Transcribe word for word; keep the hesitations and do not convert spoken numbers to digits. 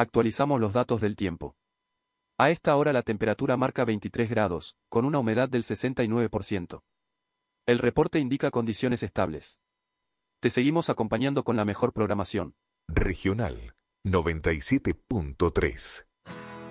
Actualizamos los datos del tiempo. A esta hora la temperatura marca veintitrés grados, con una humedad del sesenta y nueve por ciento. El reporte indica condiciones estables. Te seguimos acompañando con la mejor programación. Regional noventa y siete punto tres.